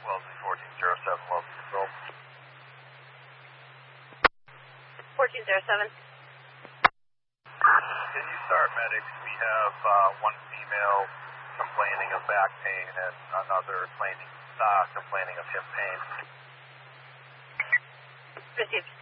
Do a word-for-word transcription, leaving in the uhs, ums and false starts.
Wellesley fourteen zero seven, Wellesley Control. fourteen zero seven. Can you start medics? We have uh, one female complaining of back pain and another claiming, uh, complaining of hip pain. Received.